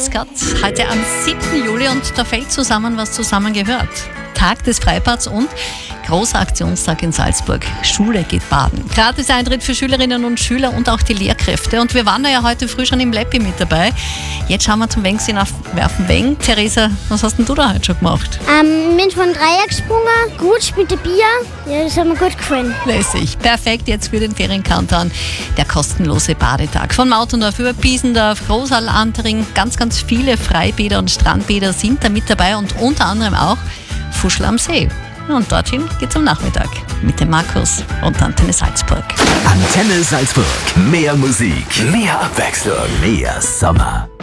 Grüß Gott. Heute am 7. Juli und da fällt zusammen, was zusammengehört. Tag des Freibads und großer Aktionstag in Salzburg. Schule geht baden. Gratis Eintritt für Schülerinnen und Schüler und auch die Lehrkräfte. Und wir waren da ja heute früh schon im Leppi mit dabei. Jetzt schauen wir zum Wengsehen auf Werfen. Theresa, was hast denn du da heute schon gemacht? Bin von Dreieck gesprungen, gut mit dem Bier. Ja, das hat mir gut gefallen. Lässig. Perfekt jetzt für den Ferien-Countdown. Der kostenlose Badetag. Von Mautendorf über Piesendorf, Rosal, Antering. Ganz, ganz viele Freibäder und Strandbäder sind da mit dabei und unter anderem auch Fuschl am See. Und dorthin geht's am Nachmittag mit dem Markus und Antenne Salzburg. Antenne Salzburg. Mehr Musik, mehr Abwechslung, mehr Sommer.